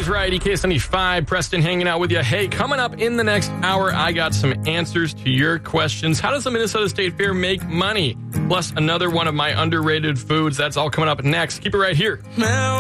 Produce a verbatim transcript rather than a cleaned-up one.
is Righty, K seventy-five, Preston hanging out with you. Hey, coming up in the next hour, I got some answers to your questions. How does the Minnesota State Fair make money? Plus another one of my underrated foods. That's all coming up next. Keep it right here.